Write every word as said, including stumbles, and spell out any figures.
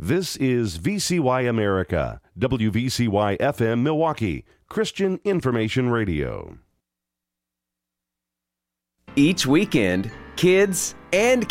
This is V C Y America, W V C Y F M Milwaukee, Christian Information Radio. Each weekend, kids and